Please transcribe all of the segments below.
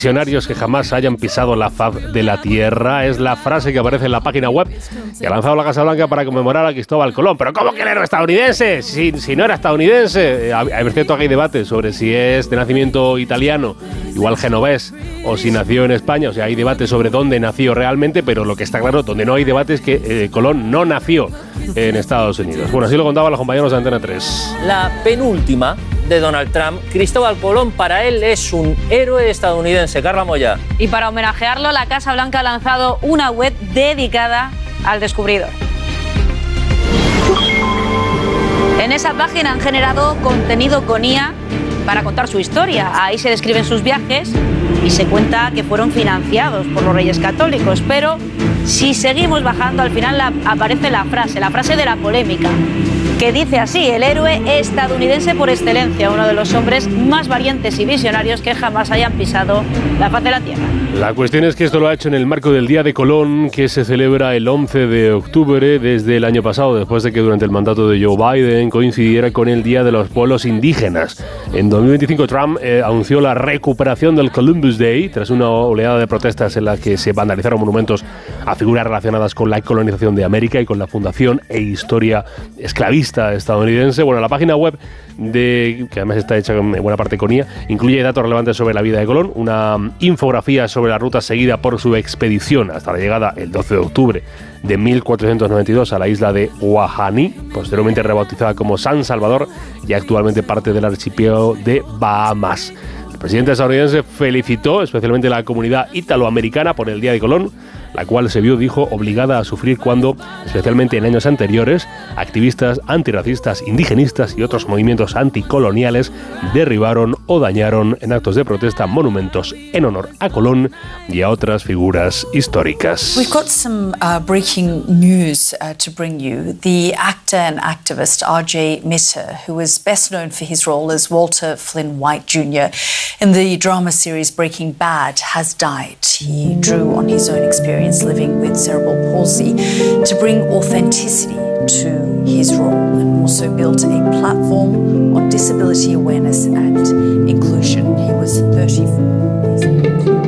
Visionarios que jamás hayan pisado la faz de la tierra. Es la frase que aparece en la página web que ha lanzado la Casa Blanca para conmemorar a Cristóbal Colón. ¿Pero cómo que el héroe estadounidense? Si no era estadounidense. Es cierto que hay debate sobre si es de nacimiento italiano, igual genovés, o si nació en España. O sea, hay debate sobre dónde nació realmente, pero lo que está claro, donde no hay debate es que Colón no nació en Estados Unidos. Bueno, así lo contaban los compañeros de Antena 3. La penúltima de Donald Trump, Cristóbal Colón, para él es un héroe estadounidense. Carla Moya. Y para homenajearlo, la Casa Blanca ha lanzado una web dedicada al descubridor. En esa página han generado contenido con IA para contar su historia. Ahí se describen sus viajes y se cuenta que fueron financiados por los Reyes Católicos. Pero si seguimos bajando, al final aparece la frase de la polémica, que dice así: el héroe estadounidense por excelencia, uno de los hombres más valientes y visionarios que jamás hayan pisado la faz de la tierra. La cuestión es que esto lo ha hecho en el marco del Día de Colón, que se celebra el 11 de octubre desde el año pasado, después de que durante el mandato de Joe Biden coincidiera con el Día de los Pueblos Indígenas. En 2025 Trump anunció la recuperación del Columbus Day tras una oleada de protestas en las que se vandalizaron monumentos a figuras relacionadas con la colonización de América y con la fundación e historia esclavista estadounidense. Bueno, la página web, que además está hecha en buena parte con IA, incluye datos relevantes sobre la vida de Colón, una infografía sobre la ruta seguida por su expedición hasta la llegada el 12 de octubre de 1492 a la isla de Guajaní, posteriormente rebautizada como San Salvador y actualmente parte del archipiélago de Bahamas. El presidente estadounidense felicitó especialmente a la comunidad italoamericana por el Día de Colón, la cual se vio, dijo, obligada a sufrir cuando, especialmente en años anteriores, activistas antirracistas, indigenistas y otros movimientos anticoloniales derribaron o dañaron en actos de protesta monumentos en honor a Colón y a otras figuras históricas. We've got some breaking news to bring you. The actor and activist R.J. Mitter, who was best known for his role as Walter Flynn White Jr. in the drama series Breaking Bad, has died. He drew on his own experience living with cerebral palsy to bring authenticity to his role, and also built a platform on disability awareness and inclusion. He was 34 years old.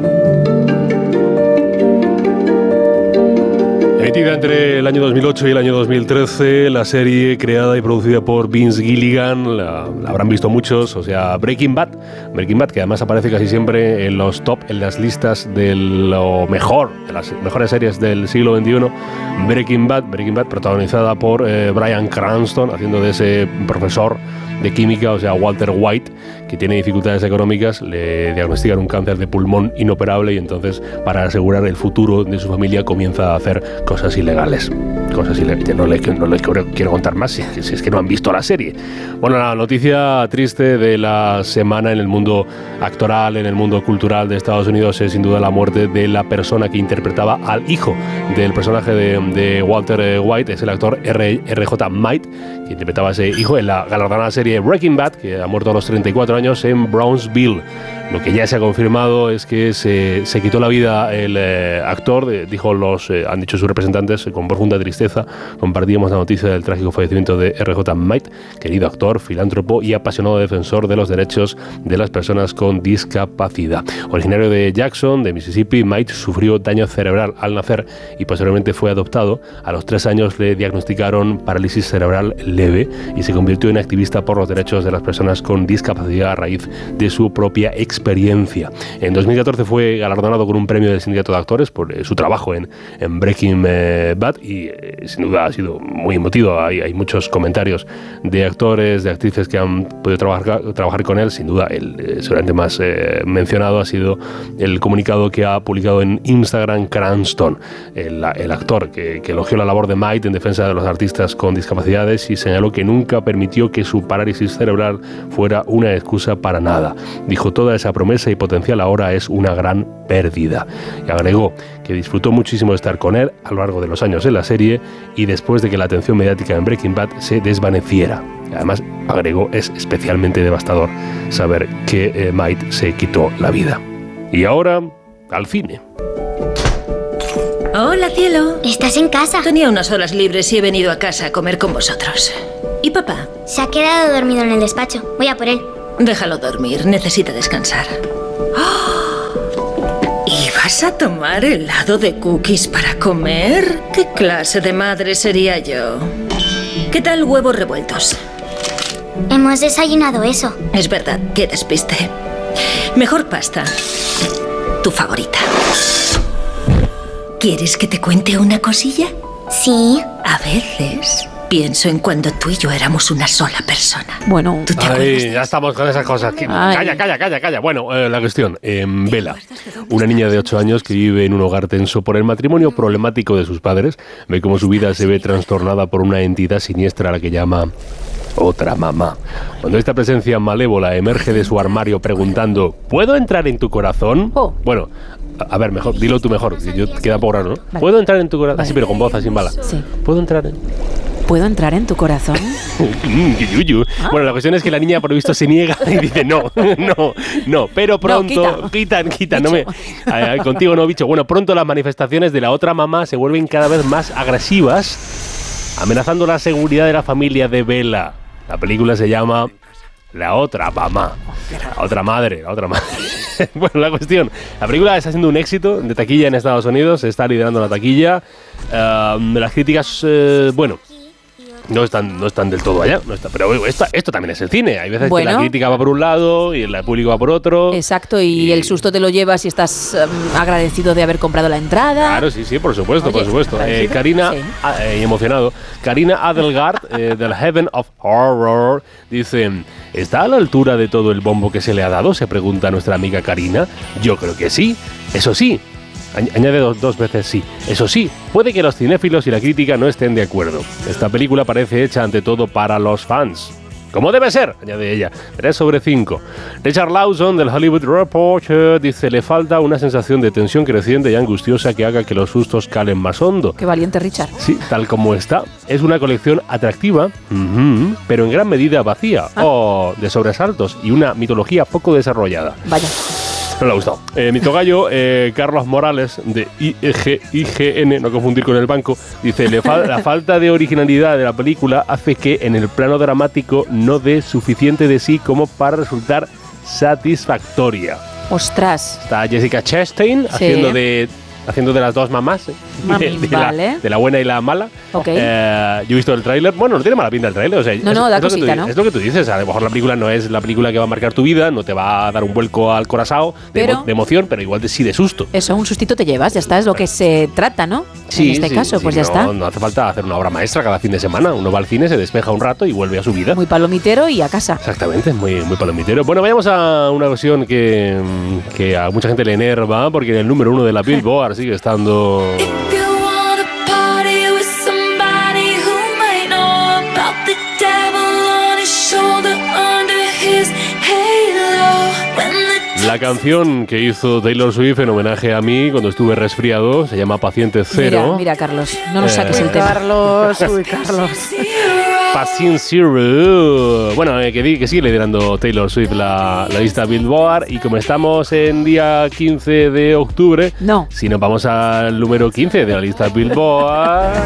Emitida entre el año 2008 y el año 2013, la serie creada y producida por Vince Gilligan, la habrán visto muchos, o sea, Breaking Bad, que además aparece casi siempre en los top, en las listas de lo mejor, de las mejores series del siglo XXI. Breaking Bad, protagonizada por Bryan Cranston, haciendo de ese profesor de química, o sea, Walter White, que tiene dificultades económicas, le diagnostican un cáncer de pulmón inoperable y entonces, para asegurar el futuro de su familia, comienza a hacer cosas ilegales. No les quiero contar más si es que no han visto la serie. Bueno, la noticia triste de la semana en el mundo actoral, en el mundo cultural de Estados Unidos, es sin duda la muerte de la persona que interpretaba al hijo del personaje de Walter White. Es el actor R.J. Knight, que interpretaba a ese hijo en la galardonada serie Breaking Bad, que ha muerto a los 34 años en Brownsville. Lo que ya se ha confirmado es que se quitó la vida el actor, han dicho sus representantes con profunda tristeza. Compartíamos la noticia del trágico fallecimiento de R.J. Knight, querido actor, filántropo y apasionado defensor de los derechos de las personas con discapacidad. Originario de Jackson, de Mississippi, Knight sufrió daño cerebral al nacer y posteriormente fue adoptado. A los 3 años le diagnosticaron parálisis cerebral leve y se convirtió en activista por los derechos de las personas con discapacidad a raíz de su propia experiencia. En 2014 fue galardonado con un premio del Sindicato de Actores por su trabajo en Breaking Bad y sin duda ha sido muy emotivo. Hay muchos comentarios de actores, de actrices que han podido trabajar con él. Sin duda, el seguramente más mencionado ha sido el comunicado que ha publicado en Instagram Cranston, el actor que elogió la labor de Knight en defensa de los artistas con discapacidades y señaló que nunca permitió que su parálisis cerebral fuera una excusa para nada. Dijo: toda esa promesa y potencial ahora es una gran pérdida. Y agregó que disfrutó muchísimo de estar con él a lo largo de los años en la serie y después de que la atención mediática en Breaking Bad se desvaneciera. Además, agregó, es especialmente devastador saber que Knight se quitó la vida. Y ahora, al cine. Hola, cielo. ¿Estás en casa? Tenía unas horas libres y he venido a casa a comer con vosotros. ¿Y papá? Se ha quedado dormido en el despacho. Voy a por él. Déjalo dormir, necesita descansar. ¡Oh! ¿Vas a tomar helado de cookies para comer? ¿Qué clase de madre sería yo? ¿Qué tal huevos revueltos? Hemos desayunado eso. Es verdad, qué despiste. Mejor pasta. Tu favorita. ¿Quieres que te cuente una cosilla? Sí. A veces pienso en cuando tú y yo éramos una sola persona. Bueno, ¿Tú te acuerdas? Ya estamos con esas cosas. Ay. Calla. Bueno, la cuestión. Bella, una niña de 8 años que vive en un hogar tenso por el matrimonio problemático de sus padres, ve cómo su vida se ve trastornada por una entidad siniestra a la que llama otra mamá. Cuando esta presencia malévola emerge de su armario preguntando ¿puedo entrar en tu corazón? Oh. Bueno, a ver, mejor, dilo tú mejor, que yo queda poco raro, ¿no? Vale. ¿Puedo entrar en tu corazón? Así, pero con voz, así en bala. Sí. ¿Puedo entrar en...? ¿Puedo entrar en tu corazón? ¡Qué yuyu! Bueno, la cuestión es que la niña por lo visto se niega y dice no, pero pronto, No, quita, no me... Ay, contigo no, bicho. Bueno, pronto las manifestaciones de la otra mamá se vuelven cada vez más agresivas, amenazando la seguridad de la familia de Bella. La película se llama La otra mamá. La otra madre. Bueno, la cuestión, la película está siendo un éxito de taquilla en Estados Unidos, se está liderando la taquilla. Las críticas, bueno, no están del todo allá, pero esto también es el cine. Hay veces que la crítica va por un lado y el público va por otro. Exacto, y el susto te lo llevas y estás agradecido de haber comprado la entrada. Claro, sí, por supuesto. Karina, Sí. emocionado. Karina Adelgard, del Heaven of Horror, dice: ¿está a la altura de todo el bombo que se le ha dado? Se pregunta nuestra amiga Karina. Yo creo que sí. Eso sí. Añade dos veces sí. Eso sí, puede que los cinéfilos y la crítica no estén de acuerdo. Esta película parece hecha ante todo para los fans. Como debe ser, añade ella. 3/5. Richard Lawson del Hollywood Reporter dice: le falta una sensación de tensión creciente y angustiosa que haga que los sustos calen más hondo. Qué valiente, Richard. Sí, tal como está. Es una colección atractiva, pero en gran medida vacía, de sobresaltos y una mitología poco desarrollada. Vaya. No le ha gustado. Mi tocayo, Carlos Morales, de IGN, no confundir con el banco, dice: la falta de originalidad de la película hace que en el plano dramático no dé suficiente de sí como para resultar satisfactoria. Ostras. Está Jessica Chastain haciendo de las dos mamás, de la buena y la mala. Okay. Yo he visto el tráiler. Bueno, no tiene mala pinta el tráiler. O sea, da cosita, ¿no? Es lo que tú dices. A lo mejor la película no es la película que va a marcar tu vida, no te va a dar un vuelco al corazón de emoción, pero igual sí de susto. Eso, un sustito te llevas, ya está, es lo que se trata, ¿no? Sí, en este caso, pues ya está. No hace falta hacer una obra maestra cada fin de semana. Uno va al cine, se despeja un rato y vuelve a su vida. Muy palomitero y a casa. Exactamente, muy palomitero. Bueno, vayamos a una cuestión que a mucha gente le enerva, porque en el número 1 de la Billboard sigue estando... La canción que hizo Taylor Swift en homenaje a mí cuando estuve resfriado se llama Paciente Cero. Mira, Carlos, no nos saques el tema. Carlos. Paciente Zero. Bueno, que sigue liderando Taylor Swift la lista Billboard, y como estamos en día 15 de octubre, No. si nos vamos al número 15 de la lista Billboard...